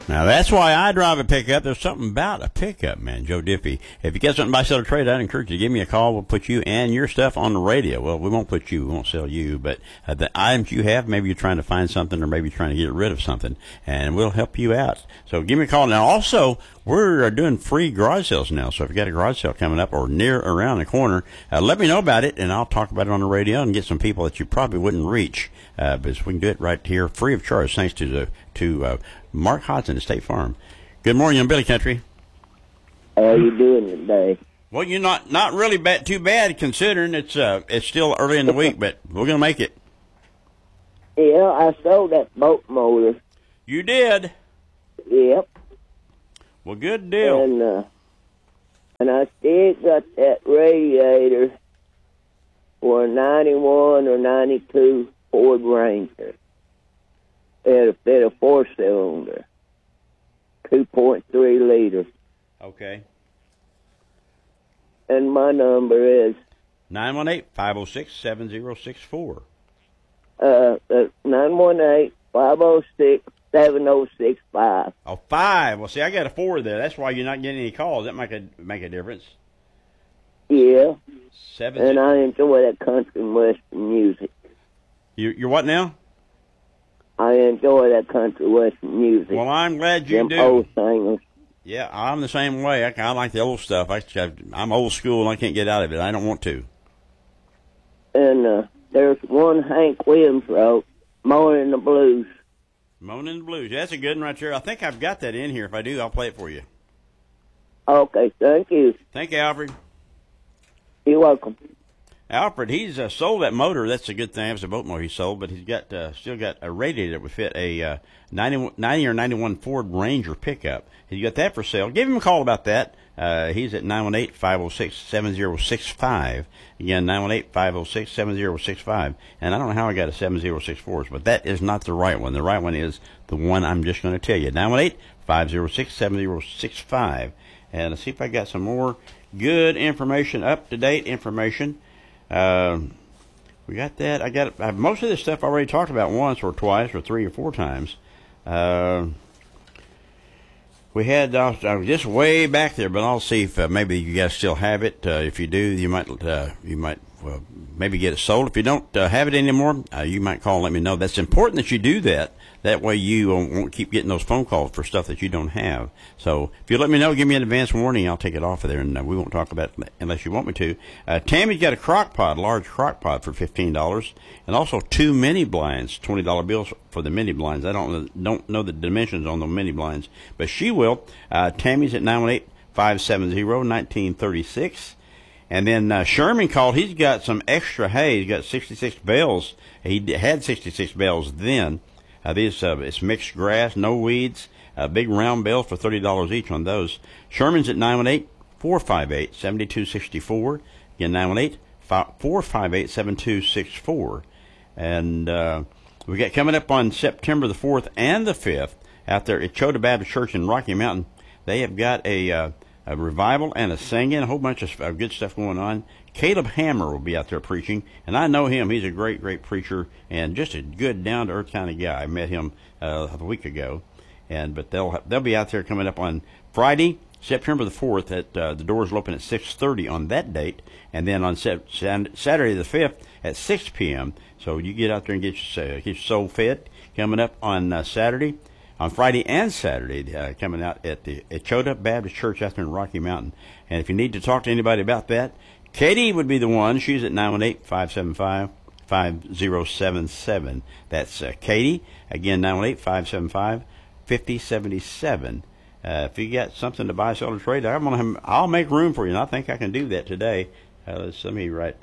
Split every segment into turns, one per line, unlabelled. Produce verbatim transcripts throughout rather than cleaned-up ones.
Now, that's why I drive a pickup. There's something about a pickup, man. Joe Diffie. If you got something to buy, sell, or trade, I'd encourage you to give me a call. We'll put you and your stuff on the radio. Well, we won't put you, we won't sell you, but uh, the items you have, maybe you're trying to find something or maybe you're trying to get rid of something, and we'll help you out. So give me a call. Now, also, we're uh, doing free garage sales now. So if you got a garage sale coming up or near around the corner, uh, let me know about it, and I'll talk about it on the radio and get some people that you probably wouldn't reach. Uh, but we can do it right here, free of charge, thanks to the, to uh, Mark Hodson at State Farm. Good morning, on Billy Country.
How are you doing today?
Well, you're not not really bad, too bad considering it's uh it's still early in the week, but we're gonna make it.
Yeah, I sold that boat motor.
You did?
Yep.
Well, good deal.
And uh, and I still got that radiator for a ninety-one or ninety-two Ford Ranger. It had a, a four cylinder. two point three liters.
Okay.
And my number is
nine one eight, five oh six, seven oh six four.
uh, uh nine one eight, five oh six, seven oh six five.
Oh, five. Well, see, I got a four there. That's why you're not getting any calls. That might a, make a difference.
Yeah.
Seven.
And I enjoy that country and western music.
You, you're what now?
I enjoy that country western music.
Well, I'm glad you
Them
do.
old singers.
Yeah, I'm the same way. I, I like the old stuff. I, I'm old school, and I can't get out of it. I don't want to.
And uh, there's one Hank Williams wrote, Moaning the Blues.
Moaning the Blues. Yeah, that's a good one right there. I think I've got that in here. If I do, I'll play it for you.
Okay, thank you.
Thank you, Alfred.
You're welcome.
Alfred, he's uh, sold that motor. That's a good thing. It was a boat motor he sold, but he's got uh, still got a radiator that would fit a uh, ninety, ninety or ninety-one Ford Ranger pickup. He's got that for sale. Give him a call about that. Uh, he's at nine one eight, five oh six, seven oh six five. Again, nine one eight, five oh six, seven oh six five. And I don't know how I got a seven oh six four, but that is not the right one. The right one is the one I'm just going to tell you. nine one eight, five oh six, seven oh six five. And let's see if I got some more good information, up-to-date information. Uh, we got that. I got uh, most of this stuff I already talked about once or twice or three or four times. Uh, we had uh, just way back there, but I'll see if uh, maybe you guys still have it. Uh, if you do, you might uh, you might well, maybe get it sold. If you don't uh, have it anymore, uh, you might call and let me know. That's important that you do that. That way you won't keep getting those phone calls for stuff that you don't have. So if you let me know, give me an advance warning, I'll take it off of there, and uh, we won't talk about it unless you want me to. Uh, Tammy's got a crock pot, large crock pot for fifteen dollars, and also two mini blinds, twenty dollar bills for the mini blinds. I don't, don't know the dimensions on the mini blinds, but she will. Uh, Tammy's at nine one eight, five seven zero, one nine three six. And then uh, Sherman called. He's got some extra hay. He's got sixty-six bales. He had sixty-six bales then. Uh, these, uh, it's mixed grass, no weeds, uh, big round bales for thirty dollars each on those. Sherman's at nine one eight, four five eight, seven two six four. Again, nine one eight, four five eight, seven two six four. And uh, we got coming up on September the fourth and the fifth out there at Chota Baptist Church in Rocky Mountain. They have got a, uh, a revival and a singing, a whole bunch of uh, good stuff going on. Caleb Hammer will be out there preaching, and I know him. He's a great, great preacher and just a good, down-to-earth kind of guy. I met him uh, a week ago, and but they'll they'll be out there coming up on Friday, September the fourth. At uh, the doors will open at six thirty on that date, and then on Saturday the fifth at six p.m. So you get out there and get your, uh, get your soul fed. Coming up on uh, Saturday, on Friday and Saturday, uh, coming out at the at Chota Baptist Church out there in Rocky Mountain. And if you need to talk to anybody about that, Katie would be the one. She's at nine one eight, five seven five, five oh seven seven. That's uh, Katie. Again, nine one eight, five seven five, five oh seven seven. Uh, if you got something to buy, sell, or trade, I'm gonna have, I'll make room for you, and I think I can do that today. Uh, let's, let me write.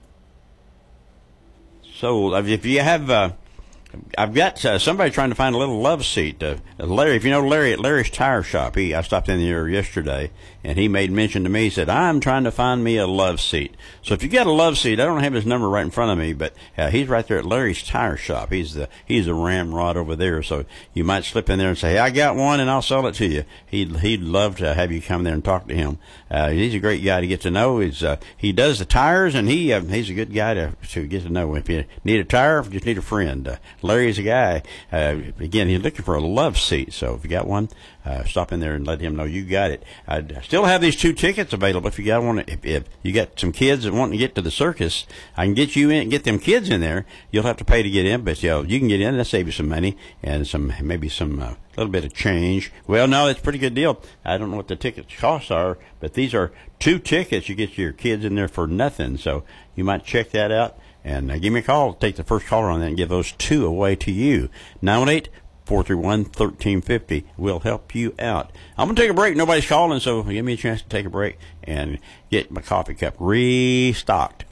So, if you have... Uh, I've got uh, somebody trying to find a little love seat. Uh, Larry, if you know Larry at Larry's Tire Shop, he I stopped in there yesterday, and he made mention to me. He said, I'm trying to find me a love seat. So if you got a love seat, I don't have his number right in front of me, but uh, he's right there at Larry's Tire Shop. He's the he's the ramrod over there. So you might slip in there and say, hey, I got one, and I'll sell it to you. He'd he'd love to have you come there and talk to him. Uh, he's a great guy to get to know. He's uh, he does the tires, and he uh, he's a good guy to to get to know. If you need a tire, if you just need a friend. Uh, Larry's a guy. Uh, again, he's looking for a love seat. So if you got one, uh, stop in there and let him know you got it. I still have these two tickets available. If you got one, if, if you got some kids that want to get to the circus, I can get you in, get them kids in there. You'll have to pay to get in, but you know, you can get in. That'll save you some money and some maybe some a uh, little bit of change. Well, no, it's a pretty good deal. I don't know what the tickets costs are, but these are two tickets. You get your kids in there for nothing. So you might check that out. And uh, give me a call. Take the first caller on that and give those two away to you. nine one eight, four three one, one three five zero will help you out. I'm going to take a break. Nobody's calling, so give me a chance to take a break and get my coffee cup restocked.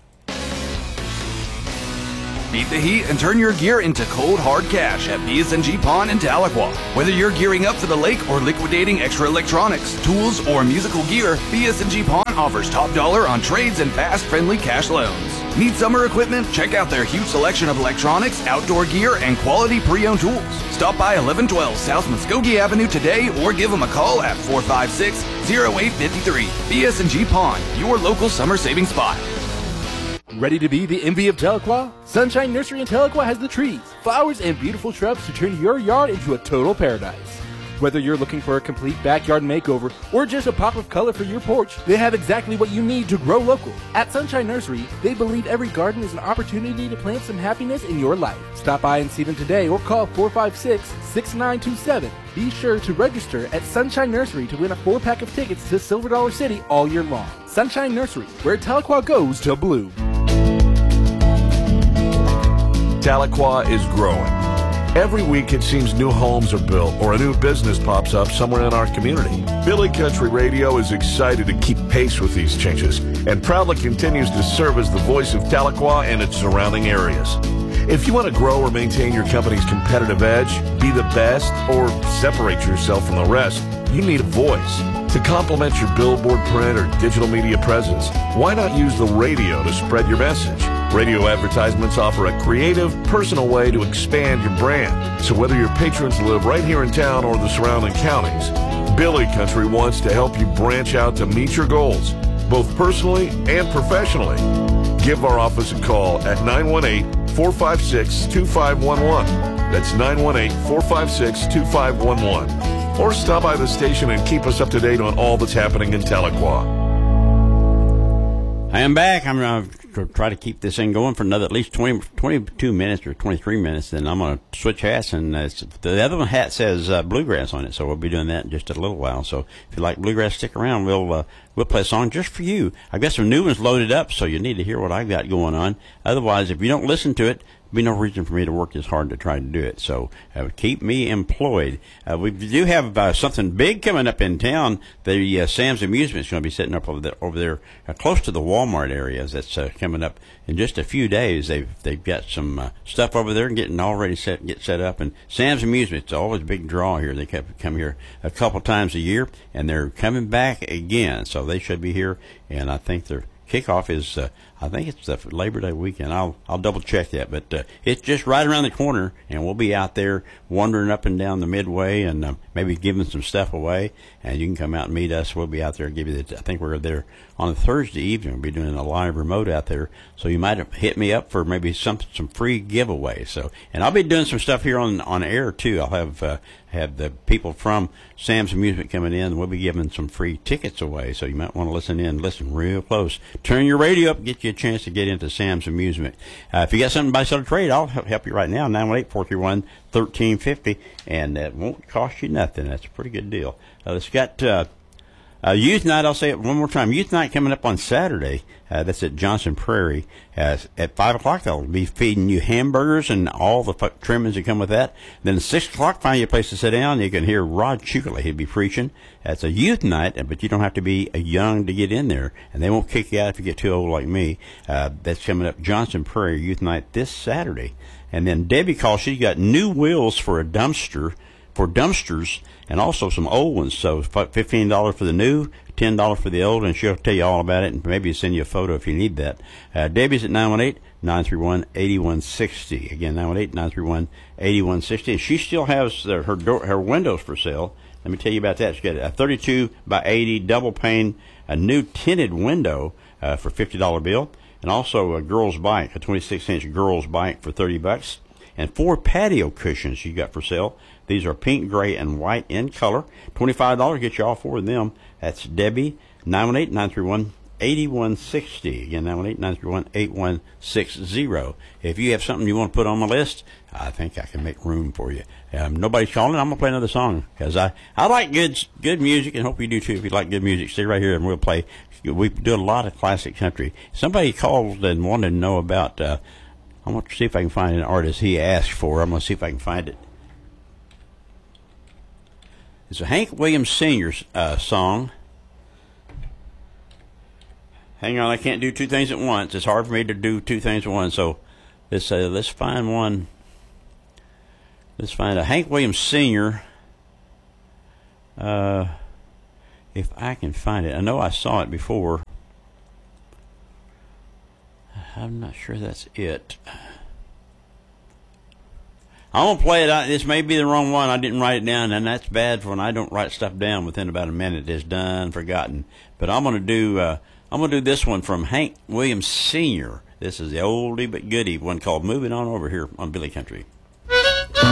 Beat the heat and turn your gear into cold, hard cash at B S N G Pawn in Tahlequah. Whether you're gearing up for the lake or liquidating extra electronics, tools, or musical gear, B S N G Pawn offers top dollar on trades and fast, friendly cash loans. Need summer equipment? Check out their huge selection of electronics, outdoor gear, and quality pre-owned tools. Stop by eleven twelve South Muskogee Avenue today or give them a call at four five six, zero eight five three. B S N G Pawn, your local summer saving spot.
Ready to be the envy of Tahlequah? Sunshine Nursery in Tahlequah has the trees, flowers, and beautiful shrubs to turn your yard into a total paradise. Whether you're looking for a complete backyard makeover or just a pop of color for your porch, they have exactly what you need to grow local. At Sunshine Nursery, they believe every garden is an opportunity to plant some happiness in your life. Stop by and see them today or call four five six, six nine two seven. Be sure to register at Sunshine Nursery to win a four-pack of tickets to Silver Dollar City all year long. Sunshine Nursery, where Tahlequah goes to bloom.
Tahlequah is growing. Every week it seems new homes are built or a new business pops up somewhere in our community. Billy Country Radio is excited to keep pace with these changes and proudly continues to serve as the voice of Tahlequah and its surrounding areas. If you want to grow or maintain your company's competitive edge, be the best, or separate yourself from the rest, you need a voice. To complement your billboard, print, or digital media presence, why not use the radio to spread your message? Radio advertisements offer a creative, personal way to expand your brand. So whether your patrons live right here in town or the surrounding counties, Billy Country wants to help you branch out to meet your goals, both personally and professionally. Give our office a call at nine one eight, four five six, two five one one. That's nine one eight, four five six, two five one one. Or stop by the station and keep us up to date on all that's happening in Tahlequah.
I am back. I'm going to try to keep this thing going for another at least twenty, twenty-two minutes or twenty-three minutes. Then I'm going to switch hats. And uh, the other one hat says uh, bluegrass on it, so we'll be doing that in just a little while. So if you like bluegrass, stick around. We'll uh, we'll play a song just for you. I've got some new ones loaded up, so you need to hear what I've got going on. Otherwise, if you don't listen to it, be no reason for me to work this hard to try to do it. So uh, keep me employed. Uh, we do have uh, something big coming up in town. The uh, Sam's Amusement is going to be setting up over there, over there uh, close to the Walmart areas. That's uh, coming up in just a few days. They've they've got some uh, stuff over there and getting already set get set up. And Sam's Amusement, it's always a big draw here. They come here a couple times a year, and they're coming back again. So they should be here, and I think they're kickoff is, uh, I think it's the Labor Day weekend. I'll I'll double check that, but uh, it's just right around the corner, and we'll be out there wandering up and down the Midway, and uh, maybe giving some stuff away. And you can come out and meet us. We'll be out there and give you the. I think we're there on a Thursday evening. We'll be doing a live remote out there, so you might have hit me up for maybe some some free giveaway. So, and I'll be doing some stuff here on on air too. I'll have uh, have the people from Sam's Amusement coming in. We'll be giving some free tickets away, so you might want to listen in, listen real close. Turn your radio up, get you a chance to get into Sam's Amusement. Uh, if you got something to buy, sell, or trade, I'll help you right now. nine one eight, four three one, one three five zero, and that won't cost you nothing. That's a pretty good deal. Uh, it's got uh, uh, Youth Night. I'll say it one more time. Youth Night coming up on Saturday. Uh, that's at Johnson Prairie. Uh, at five o'clock, they'll be feeding you hamburgers and all the f- trimmings that come with that. Then at six o'clock, find you a place to sit down. You can hear Rod Chukala. He'll be preaching. That's a youth night, but you don't have to be young to get in there. And they won't kick you out if you get too old like me. Uh, that's coming up Johnson Prairie Youth Night this Saturday. And then Debbie calls. She's got new wheels for a dumpster, for dumpsters, and also some old ones. So fifteen dollars for the new, ten dollars for the old, and she'll tell you all about it and maybe send you a photo if you need that. Uh, Debbie's at nine one eight, nine three one, eight one six zero. Again, nine one eight, nine three one, eight one six zero. And she still has uh, her door, her windows for sale. Let me tell you about that. She's got a thirty-two by eighty double pane, a new tinted window uh, for fifty dollars bill, and also a girl's bike, a twenty-six inch girl's bike for thirty bucks. and four patio cushions you got for sale. These are pink, gray, and white in color. twenty-five dollars get you all four of them. That's Debbie, nine one eight, nine three one, eight one six zero. Again, nine one eight, nine three one, eight one six zero. If you have something you want to put on my list, I think I can make room for you. Um, nobody's calling. I'm going to play another song because I, I like good good music, and hope you do too. If you like good music, stay right here and we'll play. We do a lot of classic country. Somebody called and wanted to know about, uh, I want to see if I can find an artist he asked for. I'm going to see if I can find it. It's a Hank Williams Senior's uh, song. Hang on, I can't do two things at once. It's hard for me to do two things at once. So let's uh, let's find one. Let's find a Hank Williams Senior. Uh, if I can find it, I know I saw it before. I'm not sure that's it. I'm going to play it out. This may be the wrong one. I didn't write it down, and that's bad for when I don't write stuff down within about a minute. It's done, forgotten. But I'm going to do uh, I'm going to do this one from Hank Williams Senior This is the oldie but goodie one called Moving On Over here on Billy Country.